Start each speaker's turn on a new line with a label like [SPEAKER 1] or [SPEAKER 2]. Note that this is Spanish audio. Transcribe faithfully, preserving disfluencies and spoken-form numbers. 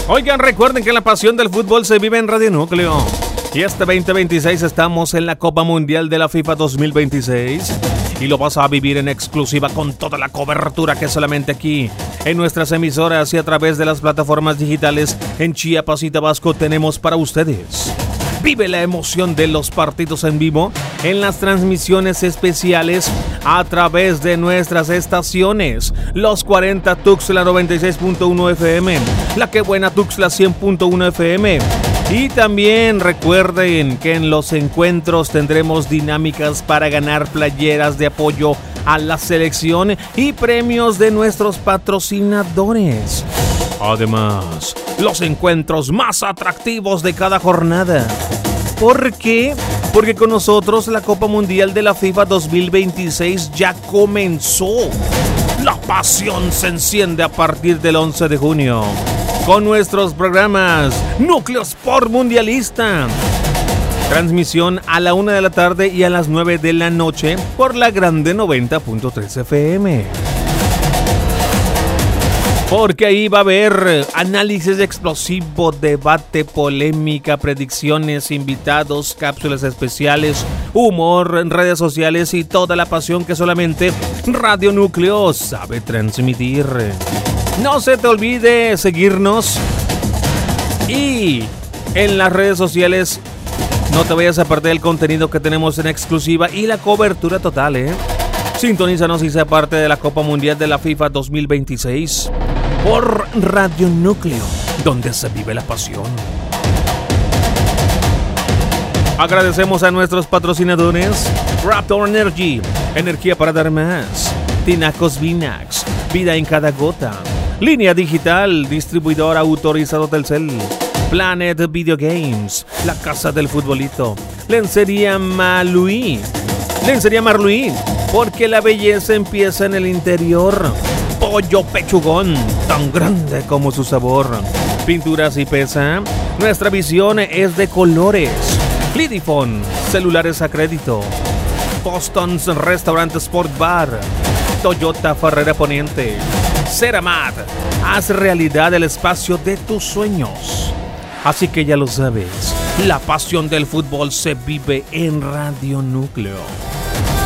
[SPEAKER 1] Oigan, recuerden que la pasión del fútbol se vive en Radio Núcleo. Y este veinte veintiséis estamos en la Copa Mundial de la FIFA dos mil veintiséis. Y lo vas a vivir en exclusiva con toda la cobertura que solamente aquí, en nuestras emisoras y a través de las plataformas digitales en Chiapas y Tabasco tenemos para ustedes. Vive la emoción de los partidos en vivo en las transmisiones especiales a través de nuestras estaciones. Los cuarenta Tuxtla noventa y seis punto uno F M, La Que Buena Tuxtla cien punto uno F M. Y también recuerden que en los encuentros tendremos dinámicas para ganar playeras de apoyo a la selección y premios de nuestros patrocinadores. Además, los encuentros más atractivos de cada jornada. ¿Por qué? Porque con nosotros la Copa Mundial de la FIFA dos mil veintiséis ya comenzó. La pasión se enciende a partir del once de junio con nuestros programas Núcleo Sport Mundialista. Transmisión a la una de la tarde y a las nueve de la noche por la Grande noventa punto tres F M. Porque ahí va a haber análisis explosivo, debate, polémica, predicciones, invitados, cápsulas especiales, humor en redes sociales y toda la pasión que solamente Radio Núcleo sabe transmitir. No se te olvide seguirnos y en las redes sociales no te vayas a perder el contenido que tenemos en exclusiva y la cobertura total, ¿eh? Sintonízanos y sea parte de la Copa Mundial de la FIFA dos mil veintiséis por Radio Núcleo, donde se vive la pasión. Agradecemos a nuestros patrocinadores: Raptor Energy, energía para dar más; Tinacos Vinax, vida en cada gota; Línea Digital, distribuidor autorizado Telcel; Planet Video Games, la casa del futbolito; Lencería Marluí, Lencería Marluí, porque la belleza empieza en el interior; Pollo Pechugón, tan grande como su sabor; Pinturas y Pesa, nuestra visión es de colores; Lidifone, celulares a crédito; Boston's Restaurant Sport Bar; Toyota Farrera Poniente; Ceramat, haz realidad el espacio de tus sueños. Así que ya lo sabes, la pasión del fútbol se vive en Radio Núcleo.